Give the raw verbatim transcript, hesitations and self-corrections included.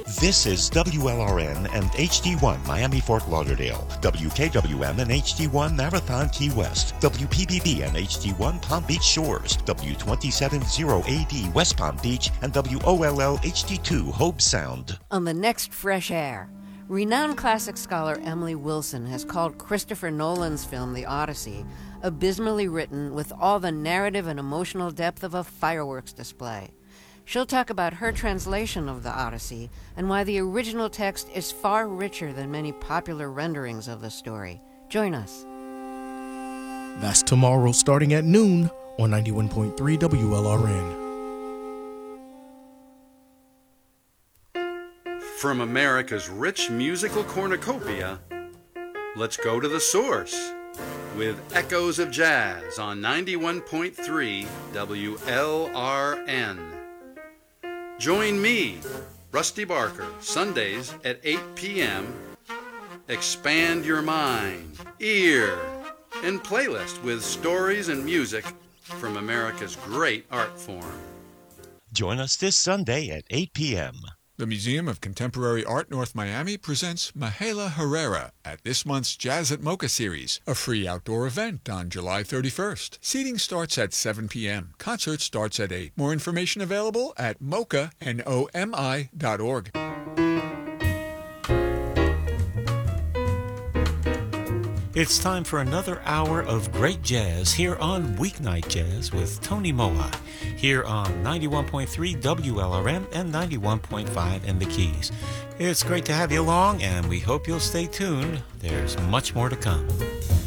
This is W L R N and H D one Miami Fort Lauderdale, W K W M and H D one Marathon Key West, W P B B and H D one Palm Beach Shores, W two seven zero A D West Palm Beach, and W O L L H D two Hobe Sound. On the next Fresh Air, renowned classic scholar Emily Wilson has called Christopher Nolan's film The Odyssey abysmally written with all the narrative and emotional depth of a fireworks display. She'll talk about her translation of The Odyssey and why the original text is far richer than many popular renderings of the story. Join us. That's tomorrow starting at noon on ninety-one point three W L R N. From America's rich musical cornucopia, let's go to the source with Echoes of Jazz on ninety-one point three W L R N. Join me, Rusty Barker, Sundays at eight p.m. Expand your mind, ear, and playlist with stories and music from America's great art form. Join us this Sunday at eight p.m. The Museum of Contemporary Art North Miami presents Mahala Herrera at this month's Jazz at Mocha series, a free outdoor event on July thirty-first. Seating starts at seven p.m. Concert starts at eight. More information available at mocha, N O M I, dot org. It's time for another hour of great jazz here on Weeknight Jazz with Tony Moa, here on ninety-one point three W L R N and ninety-one point five in the Keys. It's great to have you along, and we hope you'll stay tuned. There's much more to come.